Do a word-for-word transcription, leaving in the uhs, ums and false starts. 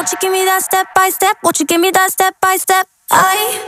Won't you give me that step by step? Won't you give me that step by step? I